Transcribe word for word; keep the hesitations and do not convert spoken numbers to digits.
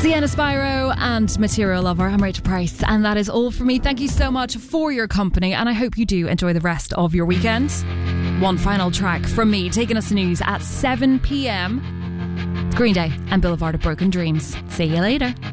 Sienna Spyro and Material Lover. I'm Rachel Price, and that is all for me. Thank you so much for your company, and I hope you do enjoy the rest of your weekend. One final track from me, taking us to news at seven p.m. It's Green Day and Boulevard of Broken Dreams. See you later.